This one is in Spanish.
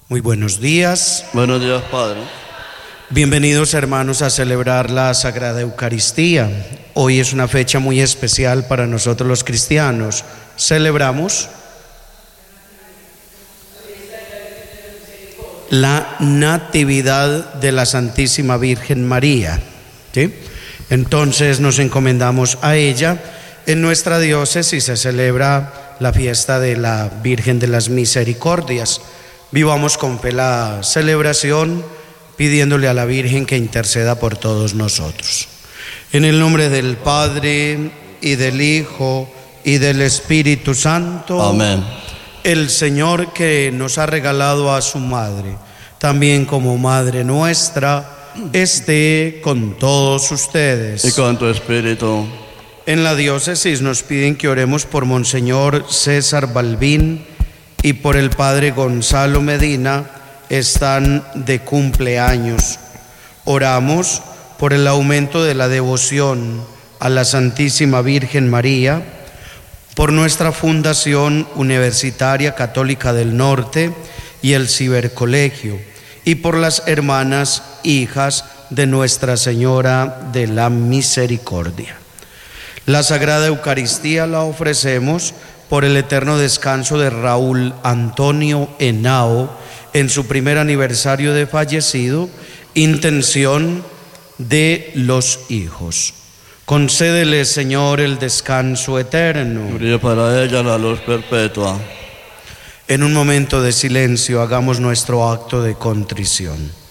Muy buenos días. Buenos días, Padre. Bienvenidos, hermanos, a celebrar la Sagrada Eucaristía. Hoy es una fecha muy especial para nosotros los cristianos. Celebramos la Natividad de la Santísima Virgen María, ¿sí? Entonces nos encomendamos a ella. En nuestra diócesis se celebra la fiesta de la Virgen de las Misericordias. Vivamos con fe la celebración, pidiéndole a la Virgen que interceda por todos nosotros. En el nombre del Padre, y del Hijo, y del Espíritu Santo. Amén. El Señor, que nos ha regalado a su Madre, también como Madre nuestra, esté con todos ustedes. Y con tu espíritu. En la diócesis nos piden que oremos por Monseñor César Balbín y por el Padre Gonzalo Medina. Están de cumpleaños. Oramos por el aumento de la devoción a la Santísima Virgen María, por nuestra Fundación Universitaria Católica del Norte y el Cibercolegio, y por las hermanas hijas de Nuestra Señora de la Misericordia. La Sagrada Eucaristía la ofrecemos por el eterno descanso de Raúl Antonio Henao en su primer aniversario de fallecido, intención de los hijos. Concédele, Señor, el descanso eterno. Brille para ella la luz perpetua. En un momento de silencio hagamos nuestro acto de contrición.